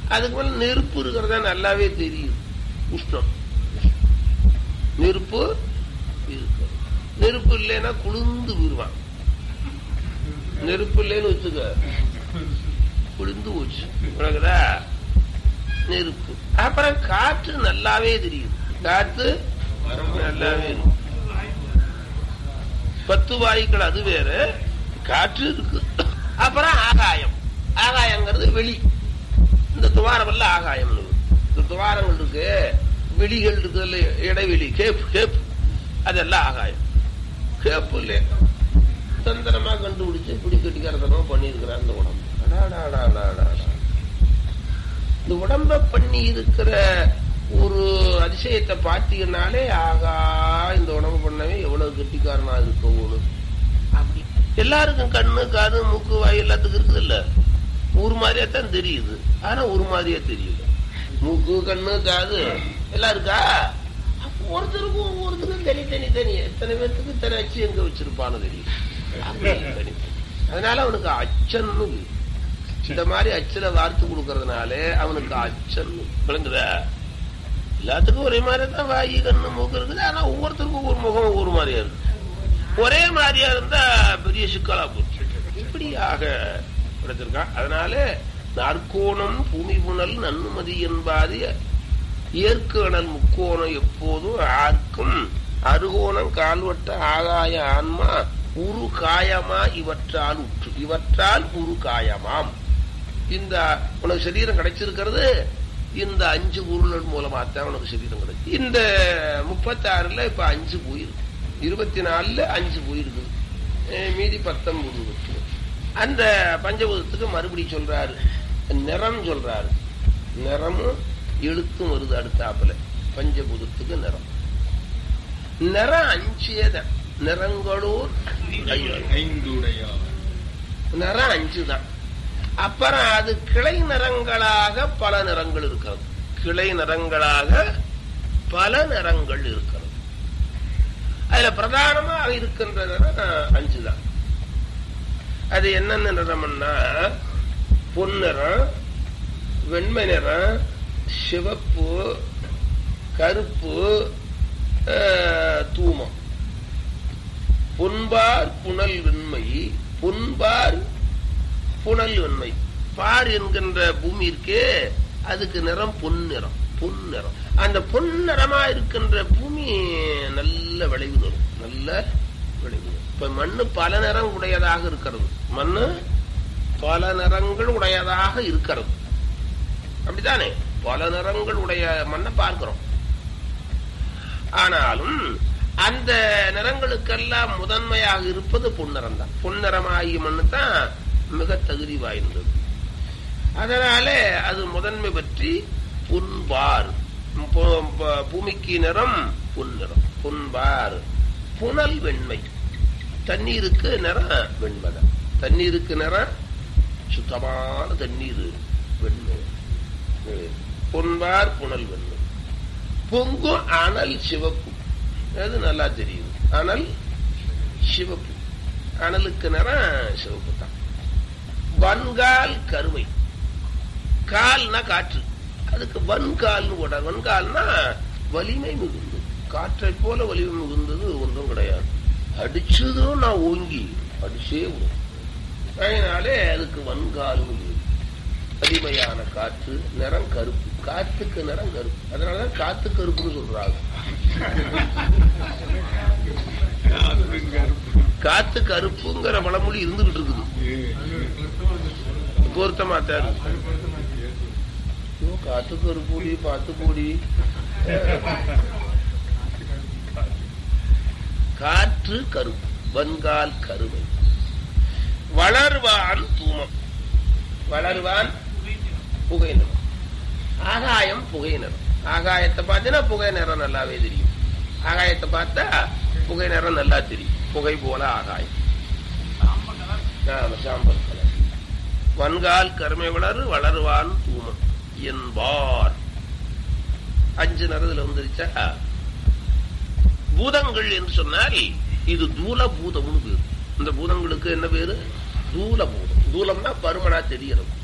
அதுக்கு மேல நெருப்பு இருக்கிறதா நல்லாவே தெரியும். உஷ்ணம், நெருப்பு இருக்கு. நெருப்பு இல்லைன்னா குளிர்ந்து விடுவான். நெருப்பு இல்லைன்னு வச்சுக்க, குளிர்ந்து போச்சு. உனக்குதா நெருப்பு. அப்புறம் காற்று நல்லாவே தெரியும். காற்று நல்லாவே இருக்கும். 10 வாயுக்கள் அது வேற, காற்று இருக்கு. அப்புறம் ஆகாயம். ஆகாயங்கிறது வெளி. இந்த துவாரம் எல்லாம் ஆகாயம். இந்த துவாரங்கள் இருக்கு, வெளிகள் இருக்கு, இடைவெளி, கேப் கேப், அதெல்லாம் ஆகாயம். கேப்பு இல்ல தந்திரமா கண்டுபிடிச்சு பிடி கட்டிக்காரதமா பண்ணிருக்கிறார் இந்த உடம்பு. இந்த உடம்ப பண்ணி இருக்கிற ஒரு அதிசயத்தை பார்த்தீங்கன்னாலே ஆகா, இந்த உடம்பு பண்ணவே எவ்வளவு கெட்டிக்காரனா இருக்கணும். அப்படி எல்லாருக்கும் கண்ணு காது மூக்கு வாய் எல்லாத்துக்கும் இருக்குது இல்ல, ஒரு மாதிரியா தான் தெரியுது. ஆனா ஒரு மாதிரியா தெரியல. மூக்கு கண்ணு காது எல்லாம் இருக்கா, ஒருத்தருக்கும் ஒவ்வொருத்தருக்கும் தனி. எத்தனை பேருக்கு இத்தனை அச்சு எங்க வச்சிருப்பான்னு தெரியும். அதனால அவனுக்கு அச்சன்னு இந்த மாதிரி அச்சல வார்த்து கொடுக்கறதுனால அவனுக்கு அச்சன் விளங்குதா. எல்லாத்துக்கும் ஒரே மாதிரி தான் வாயு கண்ணு மூக்கு இருக்குது. ஆனா ஒவ்வொருத்தருக்கும் ஒவ்வொரு முகம் ஒவ்வொரு மாதிரியா இருக்கு. ஒரே மாதிரியா இருந்தா பெரிய சிக்கலா போச்சு. இப்படியாக எடுத்திருக்கான். அதனால நாற்கோணம் பூமி புனல் நன்னுமதி என்பாது ஏற்கணல் முக்கோணம் எப்போதும் ஆர்க்கும் அருகோணம் கால்வட்ட ஆகாய ஆன்மா உரு காயமா இவற்றால் உற்று. இவற்றால் உரு காயமாம். இந்த உனக்கு சரீரம் கிடைச்சிருக்கிறது இந்த 5 பொருள் மூலமாத்தான் உனக்கு சரீரம் கிடைக்கும். இந்த 36ல இப்ப 5 போயிருக்கு, 24ல 5 போயிருக்கு, மீதி 19 இருக்கு. அந்த பஞ்சபூதத்துக்கு மறுபடி சொல்றாரு, நிறம் சொல்றாரு. நிறமும் எழுத்தும் வருது அடுத்தாப்புல. பஞ்சபூதத்துக்கு நிறம், நிறம் 5 நிறங்களோர் நிறம் 5 தான். அப்புறம் அது கிளை நிறங்களாக பல நிறங்கள் இருக்கிறது. கிளை நிறங்களாக பல நிறங்கள் இருக்கிறது. அதுல பிரதானமாக இருக்கின்ற நிறம் 5 தான். அது என்னென்ன நிறம்னா பொன்னிறம், வெண்மை நிறம், சிவப்பு, கருப்பு, தூமம். பொன்பார் புனல் வெண்மை, பொன்பார் புனல் வெண்மை. பார் என்கின்ற பூமி இருக்கே அதுக்கு நிறம் பொன்னிறம். பொன்னிறம் அந்த பொன்னிறமா இருக்கின்ற பூமி நல்ல விளைவு தரும். நல்ல விளைவு தரும். இப்ப மண்ணு பல நிறம் உடையதாக இருக்கிறது. மண்ணு பல நிறங்கள் உடையதாக இருக்கிறது. அப்படித்தானே? பல நிறங்கள் உடைய மண்ணை பார்க்கிறோம். ஆனாலும் அந்த நிறங்களுக்கெல்லாம் முதன்மையாக இருப்பது பொன்னிறம் தான். பொன்னிறமாகிய மண்ணு தான் மிக தகுதி வாய்ந்தது. அதனால அது முதன்மை பற்றி பொன்பார். பூமிக்கு நிறம் பொன்னிறம், பொன்பார். புனல் வெண்மை, தண்ணீருக்கு நிறம் வெண்மதம். தண்ணீருக்கு நிறம் சுத்தமான தண்ணீர் வெண்மை. பொன்பார் புனல் வெண்மை. பொங்கும் அனல் சிவப்பு. அது நல்லா தெரியும். அனல் சிவப்பு. அனலுக்கு நிறம் சிவப்பு தான். வன்கால் கருமை. கால்னா காற்று, அதுக்கு வன்கால்னு போட. வன்கால்னா வலிமை மிகுந்தது. காற்றை போல வலிமை மிகுந்தது ஒன்றும் கிடையாது. அடிச்சதும் நான் ஓங்கி அடிச்சே விடும். அதனாலே அதுக்கு வன்கால் வலிமையான காற்று. நிறம் கருப்பு. காத்துக்கு நிறம் கருப்பு. அதனாலதான் காத்து கருப்புன்னு சொல்றாங்க. காத்து கருப்புங்கிற பழமொழி இருந்துகிட்டு இருக்குது. பொருத்தமாத்தாரு. காத்து கருப்பூடி பாத்து கூடி. காற்று கருப்பு, வன்கால் கருமை. வளர்வான் தூமம். வளர்வான் புகை நிறம். ஆகாயம் புகை நிறம். ஆகாயத்தை பார்த்தீங்கன்னா புகை நிறம் நல்லாவே தெரியும். ஆகாயத்தை பார்த்தா புகை நிறம் நல்லா தெரியும். புகை போல ஆகாயம். சாம்பல் கலர். வன்கால் கருமை வளர் வளர்வான் தூமம் என்பார். 5 நிறத்துல வந்துருச்சா. பூதங்கள் என்று சொன்னால் இது தூல பூதம்னு பேரு. இந்த பூதங்களுக்கு என்ன பேரு? தூல பூதம். தூலம்னா பருமனா தெரியறது.